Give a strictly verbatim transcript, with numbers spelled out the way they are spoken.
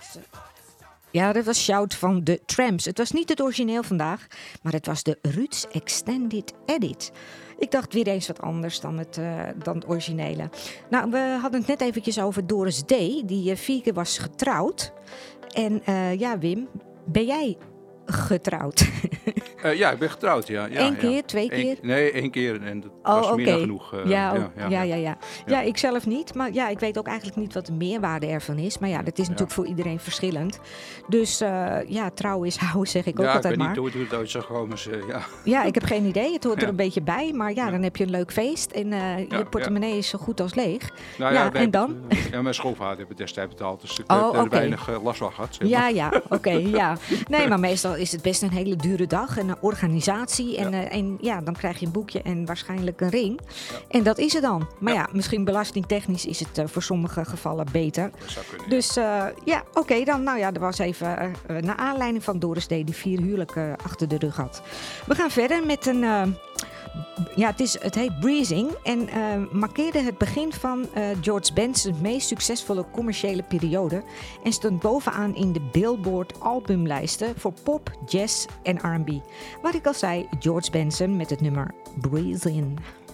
was... Uh, ja, dat was Shout van de Tramps. Het was niet het origineel vandaag, maar het was de Roots Extended Edit. Ik dacht weer eens wat anders dan het, uh, dan het originele. Nou, we hadden het net eventjes over Doris D., die uh, vier keer was getrouwd. En uh, ja, Wim, ben jij getrouwd? Uh, ja, ik ben getrouwd, ja. ja Eén keer, ja. twee keer? Eén, nee, één keer en dat oh, was okay. meer dan genoeg. Uh, ja, ja, ja, ja, ja, ja. ja. Ja, ik zelf niet, maar ja, ik weet ook eigenlijk niet wat de meerwaarde ervan is. Maar ja, dat is natuurlijk ja. voor iedereen verschillend. Dus uh, ja, trouw is houden, zeg ik ook ja, altijd maar. Ja, ik weet niet hoe het ooit zou komen. Dus, uh, ja. ja, ik heb geen idee. Het hoort ja. er een beetje bij. Maar ja, ja, dan heb je een leuk feest en uh, je ja, portemonnee ja. is zo goed als leeg. Nou, ja, ja, en dan? Ja, mijn schoonvader heeft het destijds betaald, dus ik oh, heb er okay. weinig uh, last van gehad. Zeg maar. Ja, ja, oké, okay, ja. Nee, maar meestal is het best een hele dure dag. Een organisatie en, ja. Uh, en ja, dan krijg je een boekje en waarschijnlijk een ring. Ja. En dat is het dan. Maar ja, ja misschien belastingtechnisch is het uh, voor sommige gevallen beter. Dat zou kunnen, dus uh, ja, oké, okay, dan nou ja, er was even uh, naar aanleiding van Doris D. die vier huwelijken uh, achter de rug had. We gaan verder met een... Uh, Ja, het, is, het heet Breezing en uh, markeerde het begin van uh, George Benson's meest succesvolle commerciële periode en stond bovenaan in de Billboard albumlijsten voor pop, jazz en R en B. Wat ik al zei, George Benson met het nummer Breezing.